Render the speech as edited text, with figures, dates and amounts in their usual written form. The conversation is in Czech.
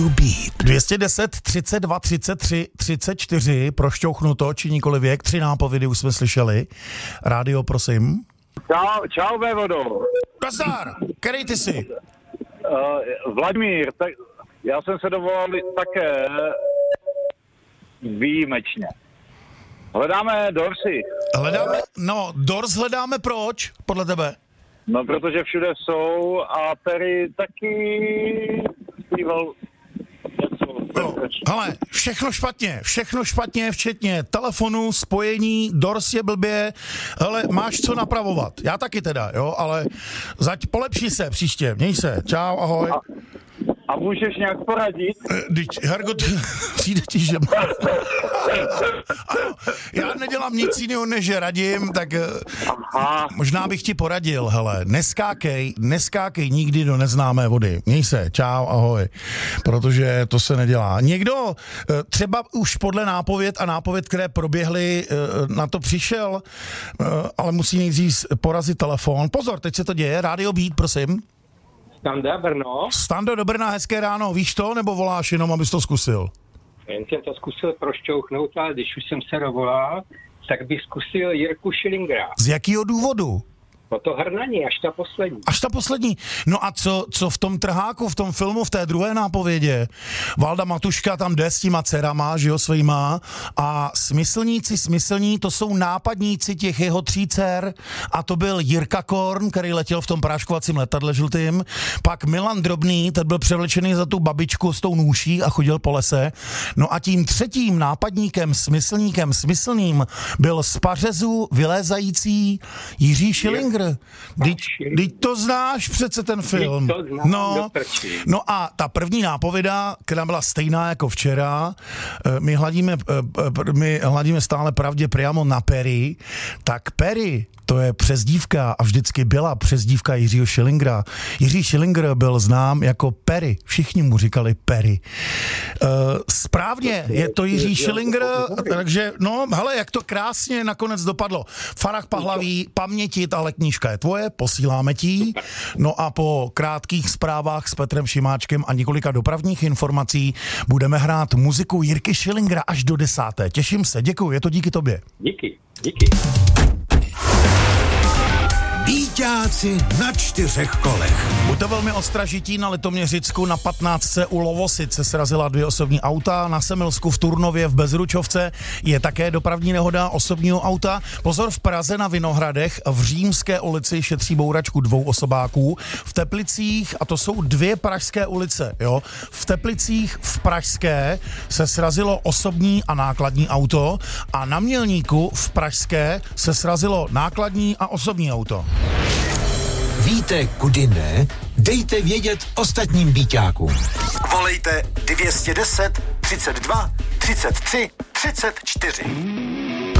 Beat. 210 32 33 34, prošťouchnuto, či nikoli věk, 3 nápovědy už jsme slyšeli. Rádio, prosím. Čau, vévodo. Nazdar, který ty jsi? Vladimír, tak já jsem se dovolal také výjimečně. Hledáme Dorsy. Dors hledáme proč, podle tebe? No, protože všude jsou a Perry taky zpíval něco. No, hele, všechno špatně, včetně telefonu, spojení, Dors je blbě, hele, máš co napravovat, já taky teda, jo, ale polepší se příště, měj se, čau, ahoj. A můžeš nějak poradit? Hergot, přijde ti, že ano, já nedělám nic jiného, než že radím, tak možná bych ti poradil, hele, neskákej nikdy do neznámé vody. Měj se, čau, ahoj, protože to se nedělá. Někdo třeba už podle nápověd, které proběhly, na to přišel, ale musí nejdřív porazit telefon. Pozor, teď se to děje, Rádio Beat, prosím. Standa, Brno. Stando do Brna, hezké ráno. Víš to, nebo voláš jenom, abys to zkusil? Jen jsem to zkusil prošťouchnout, ale když už jsem se dovolal, tak bych zkusil Jirku Schillingera. Z jakého důvodu? No to hrnaní, až ta poslední. No a co v tom trháku, v tom filmu, v té druhé nápovědě? Valda Matuška tam jde s těma dcerama, že jo, svýma, a smyslní, to jsou nápadníci těch jeho 3 dcer, a to byl Jirka Korn, který letěl v tom práškovacím letadle žlutým, pak Milan Drobný, ten byl převlečený za tu babičku s tou nůší a chodil po lese, no a tím 3. nápadníkem, smyslným byl z pařezu vylézající Jiří Schillinger. Teď to znáš přece ten film. No a ta první nápověda, která byla stejná jako včera, my hladíme stále pravdě priamo na Perry, tak Perry, to je přezdívka a vždycky byla přezdívka Jiřího Schillingera. Jiří Schillinger byl znám jako Perry, všichni mu říkali Perry. Správně, je to Jiří Schillinger, takže no, hele, jak to krásně nakonec dopadlo. Farah Pahlaví, paměti, tahle knížka je tvoje, posíláme ti. No a po krátkých zprávách s Petrem Šimáčkem a několika dopravních informací budeme hrát muziku Jirky Schillingera až do 10. Těším se, děkuji, je to díky tobě. Díky. Víťáci na 4 kolech. Buďte velmi ostražití, na Litoměřicku na 15. u Lovosic se srazila 2 osobní auta, na Semilsku v Turnově v Bezručovce je také dopravní nehoda osobního auta. Pozor, v Praze na Vinohradech v Římské ulici šetří bouračku 2 osobáků. V Teplicích, a to jsou 2 pražské ulice, jo, v Teplicích v Pražské se srazilo osobní a nákladní auto a na Mělníku v Pražské se srazilo nákladní a osobní auto. Víte, kudy ne? Dejte vědět ostatním býťákům. Volejte 210 32 33 34.